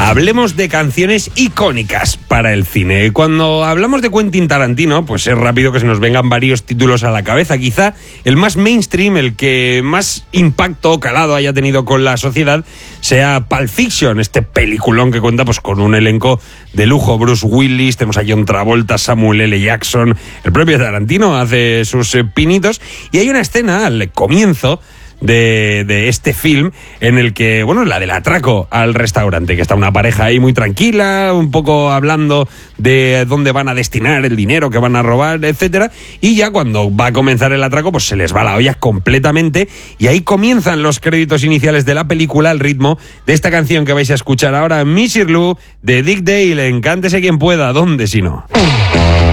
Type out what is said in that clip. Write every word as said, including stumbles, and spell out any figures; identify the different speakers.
Speaker 1: Hablemos de canciones icónicas para el cine. Cuando hablamos de Quentin Tarantino, pues es rápido que se nos vengan varios títulos a la cabeza. Quizá el más mainstream, el que más impacto o calado haya tenido con la sociedad, sea Pulp Fiction, este peliculón que cuenta pues con un elenco de lujo. Bruce Willis, tenemos a John Travolta, Samuel L. Jackson, el propio Tarantino hace sus eh, pinitos, y hay una escena al comienzo De, de este film en el que, bueno, la del atraco al restaurante, que está una pareja ahí muy tranquila, un poco hablando de dónde van a destinar el dinero que van a robar, etcétera, y ya cuando va a comenzar el atraco, pues se les va la olla completamente, y ahí comienzan los créditos iniciales de la película al ritmo de esta canción que vais a escuchar ahora, Misirlou, de Dick Dale, en Cántese quien pueda, ¿dónde si no?